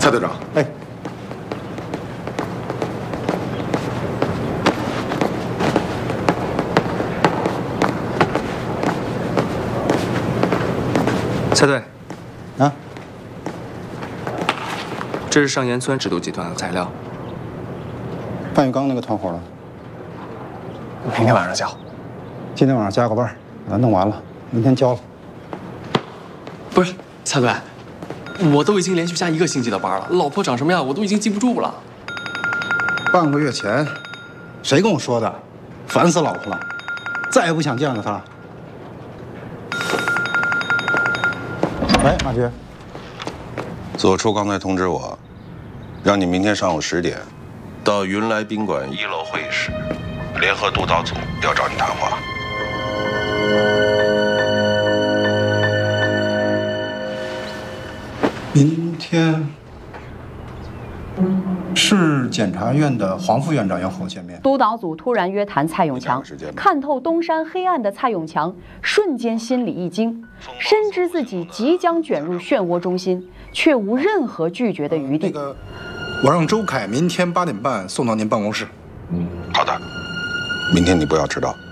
蔡队长， 哎， 蔡队， 啊， 这是上岩村制毒集团的材料。 范玉刚那个团伙了， 明天晚上交。 今天晚上加个班，把它弄完了，明天交了。 不是，蔡队，我都已经连续加1个星期的班了，老婆长什么样我都已经记不住了。 半个月前，谁跟我说的？烦死老婆了，再也不想见了她。喂，马局， 左处刚才通知我，让你明天上午10点到云来宾馆1楼会议室，联合督导组要找你谈话。 明天是检察院的黄副院长要和我见面。 督导组突然约谈蔡永强，看透东山黑暗的蔡永强瞬间心里一惊，深知自己即将卷入漩涡中心，却无任何拒绝的余地。 我让周凯明天8点半送到您办公室。 好的，明天你不要迟到。